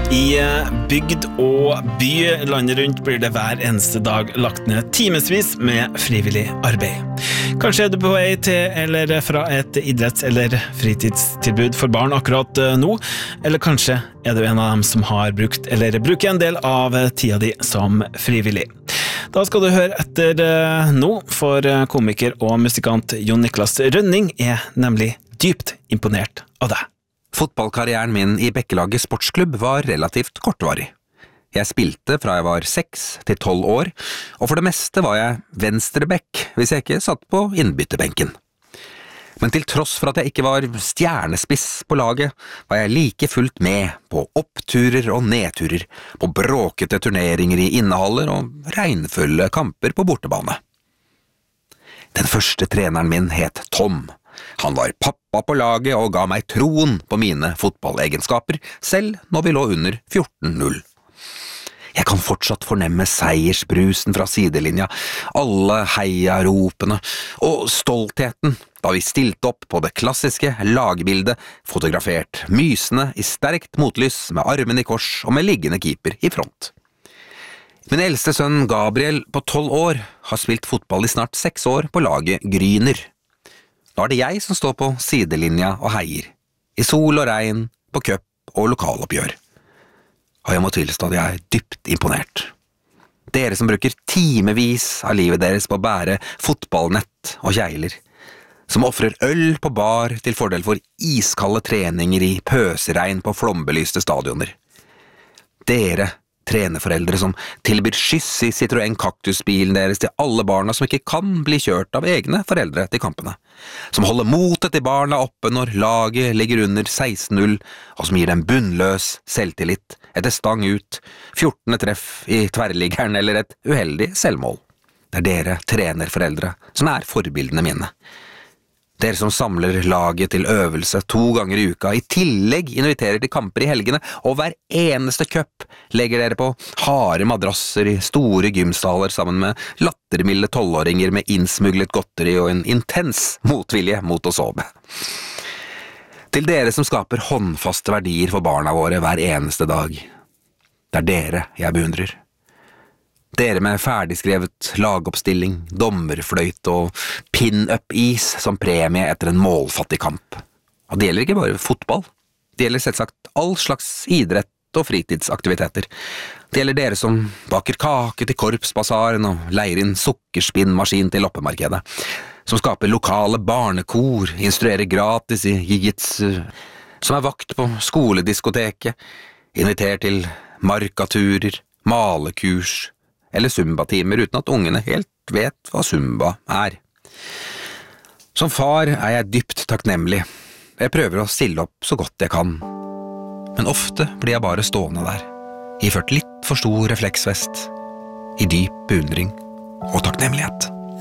I bygd og by landet rundt blir det hver eneste dag lagt ned timesvis med frivillig arbeid. Kanskje du på vei til eller fra et idretts- eller fritidstilbud for barn akkurat nå, eller kanskje du en av dem som har brukt eller bruker en del av tida di som frivillig. Da skal du høre etter nå, for komiker og musikant Jon Niklas Rønning nemlig dypt imponert av deg. Fotballkarrieren min i Bekkelaget sportsklubb var relativt kortvarig. Jeg spilte fra jeg var 6 til 12 år, og for det meste var jeg venstrebekk hvis jeg ikke satt på innbytterbenken. Men til tross for at jeg ikke var stjernespiss på laget, var jeg like fullt med på oppturer og nedturer, på bråkete turneringer i innehaller og regnfulle kamper på bortebane. Den første treneren min het Tom. Han var pappa på laget og ga meg troen på mine fotballegenskaper, selv når vi lå under 14-0. Jeg kan fortsatt fornemme seiersbrusen fra sidelinja, alle heiaropene og stoltheten da vi stilte opp på det klassiske lagbildet, fotografert mysende i sterkt motlys med armen i kors og med liggende keeper i front. Min eldste sønn Gabriel på 12 år har spilt fotball i snart 6 år på laget Gryner. Nå det jeg som står på sidelinja og heier, i sol og regn, på cup og lokaloppgjør. Og jeg må tilstå at jeg dypt imponert. Dere som bruker timevis av livet deres på å bære fotballnett og kjeiler, som offrer øl på bar til fordel for iskalde treninger i pøseregn på flombelyste stadioner. Dere trenerforeldre som tilbyr skyss i Citroën kaktusbilen deres til alle barna som ikke kan bli kjørt av egne foreldre til kampene, som holder motet til barna oppe når laget ligger under 16-0, og som gir dem bunnløs selvtillit etter stang ut, 14. treff i tverrliggeren eller et uheldig selvmål. Det dere trenerforeldre som forbildene mine. Dere som samler laget til øvelse 2 ganger i uka, i tillegg inviterer til kamper i helgene, og hver eneste cup legger dere på harde madrasser i store gymsaler sammen med lattermilde 12-åringer med innsmuglet godteri og en intens motvilje mot å sove. Til dere som skaper håndfaste verdier for barna våre hver eneste dag. Det dere jeg beundrer. Dere med ferdigskrevet lagoppstilling, dommerfløyt og pin-up-is som premie etter en målfattig kamp. Og det gjelder ikke bare fotball. Det gjelder selvsagt all slags idrett og fritidsaktiviteter. Det gjelder dere som baker kake til korpsbasaren og leier inn sukkerspinnmaskin til loppemarkedet, som skaper lokale barnekor, instruerer gratis i jiu-jitsu, som vakt på skolediskoteket, inviterer til markaturer, malekurs eller zumba-timer uten at ungene helt vet hva zumba Som far jeg dypt takknemlig. Jeg prøver å stille opp så godt jeg kan. Men ofte blir jeg bare stående der, iført litt for stor refleksvest, i dyp beundring og takknemlighet.